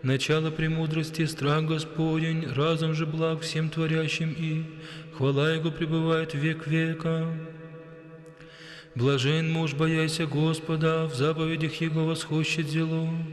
начало премудрости, страх Господень, разум же благ всем творящим, и хвала Его пребывает век века. Блажен муж, бояся Господа, в заповедях Его восхощет зело.